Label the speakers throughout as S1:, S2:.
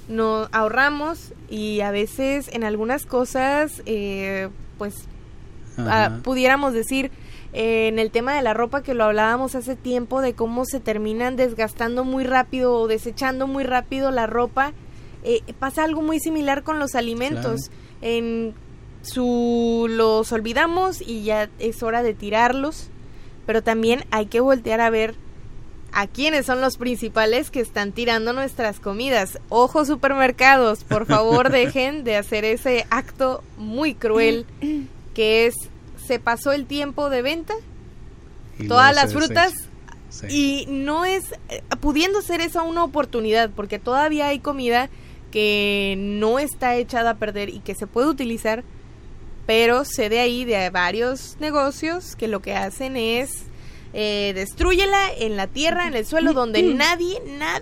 S1: nos ahorramos y a veces en algunas cosas, pudiéramos decir, en el tema de la ropa que lo hablábamos hace tiempo, de cómo se terminan desgastando muy rápido o desechando muy rápido la ropa, pasa algo muy similar con los alimentos. Claro. Los olvidamos y ya es hora de tirarlos, pero también hay que voltear a ver a quiénes son los principales que están tirando nuestras comidas. Ojo, supermercados, por favor dejen de hacer ese acto muy cruel que es, se pasó el tiempo de venta, y todas las frutas, y no es, pudiendo ser esa una oportunidad, porque todavía hay comida que no está echada a perder y que se puede utilizar, pero sé de ahí de varios negocios que lo que hacen es destrúyela en la tierra, en el suelo, donde nadie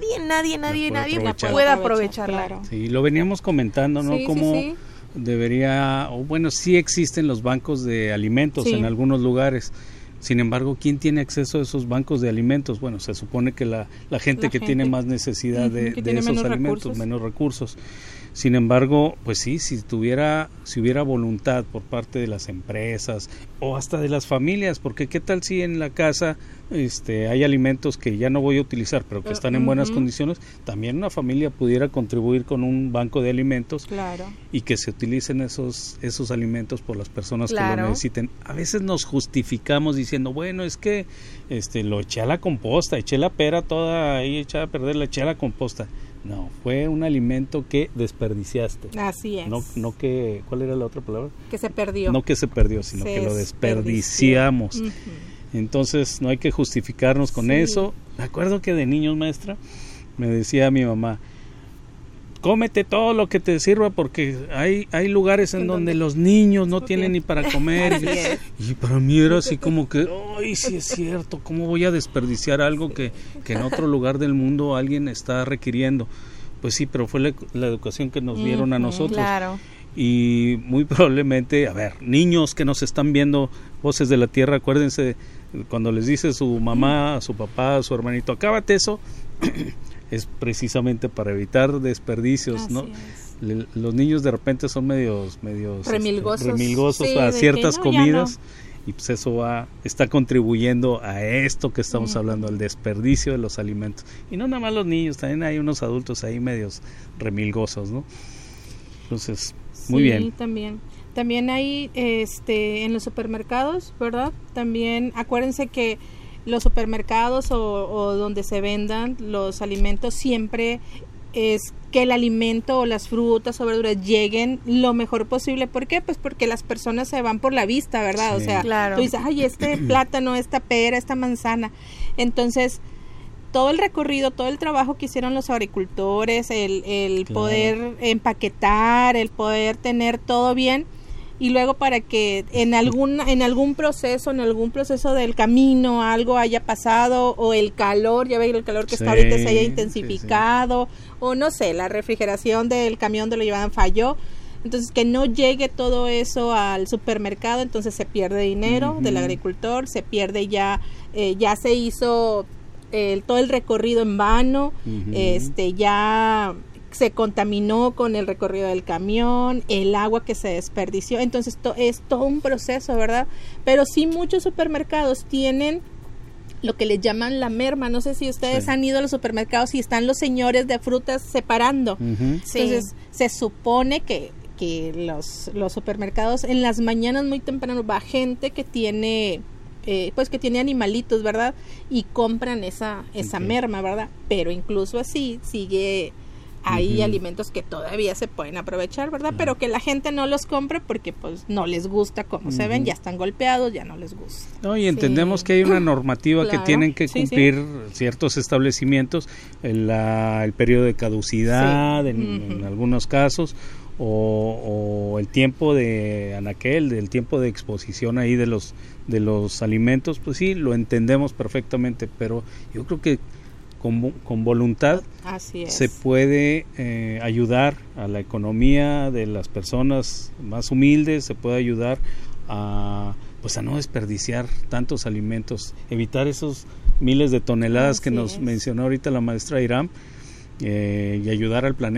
S1: pueda aprovecharla. Claro.
S2: Sí, lo veníamos comentando, ¿no? Cómo debería, o bueno, sí existen los bancos de alimentos en algunos lugares. Sin embargo, ¿quién tiene acceso a esos bancos de alimentos? Bueno, se supone que la gente que tiene más necesidad de esos alimentos, menos recursos. Sin embargo, pues sí, si hubiera voluntad por parte de las empresas o hasta de las familias, porque qué tal si en la casa hay alimentos que ya no voy a utilizar, pero que están en buenas condiciones, también una familia pudiera contribuir con un banco de alimentos, y que se utilicen esos alimentos por las personas que lo necesiten. A veces nos justificamos diciendo, bueno, es que lo eché a la composta, eché la pera toda ahí echada a perder, la eché a la composta. No, fue un alimento que desperdiciaste.
S1: Así es.
S2: No que, ¿cuál era la otra palabra?
S1: Que se perdió.
S2: No que se perdió, sino que lo desperdiciamos. Entonces no hay que justificarnos con eso. Me acuerdo que de niños, maestra, me decía mi mamá, cómete todo lo que te sirva, porque hay lugares en donde los niños no tienen ni para comer. Y para mí era así como que, ay, sí es cierto, ¿cómo voy a desperdiciar algo que en otro lugar del mundo alguien está requiriendo? Pues sí, pero fue la educación que nos dieron a nosotros.
S1: Claro.
S2: Y muy probablemente, a ver, niños que nos están viendo, Voces de la Tierra, acuérdense, cuando les dice su mamá, a su papá, a su hermanito, acábate eso, es precisamente para evitar desperdicios. Así, ¿no? Los niños de repente son medios remilgosos a ciertas comidas, y pues eso está contribuyendo a esto que estamos hablando, al desperdicio de los alimentos. Y no nada más los niños, también hay unos adultos ahí medios remilgosos, ¿no? Entonces, muy bien.
S3: También hay en los supermercados, ¿verdad? También acuérdense que los supermercados o donde se vendan los alimentos, siempre es que el alimento o las frutas o verduras lleguen lo mejor posible. ¿Por qué? Pues porque las personas se van por la vista, ¿verdad?
S2: Sí.
S3: O sea, tú dices, ay, este plátano, esta pera, esta manzana. Entonces, todo el recorrido, todo el trabajo que hicieron los agricultores, el poder empaquetar, el poder tener todo bien, y luego para que en algún proceso del camino algo haya pasado, o el calor, ya ve el calor que está ahorita se haya intensificado, o no sé, la refrigeración del camión donde lo llevaban falló, entonces que no llegue todo eso al supermercado, entonces se pierde dinero del agricultor, se pierde ya se hizo todo el recorrido en vano, ya se contaminó con el recorrido del camión, el agua que se desperdició, entonces es todo un proceso, ¿verdad? Pero sí, muchos supermercados tienen lo que les llaman la merma. No sé si ustedes han ido a los supermercados y están los señores de frutas separando. Entonces se supone que los supermercados en las mañanas muy temprano va gente que tiene que tiene animalitos, ¿verdad? Y compran esa merma, ¿verdad? Pero incluso así hay alimentos que todavía se pueden aprovechar, ¿verdad? Pero que la gente no los compra porque pues no les gusta cómo se ven, ya están golpeados, ya no les gusta.
S2: No, y entendemos que hay una normativa que tienen que cumplir ciertos establecimientos, el periodo de caducidad en algunos casos, o el tiempo de anaquel, del tiempo de exposición ahí de los alimentos, pues sí, lo entendemos perfectamente, pero yo creo que con voluntad se puede ayudar a la economía de las personas más humildes, se puede ayudar a no desperdiciar tantos alimentos, evitar esos miles de toneladas que nos mencionó ahorita la maestra Irán, y ayudar al planeta.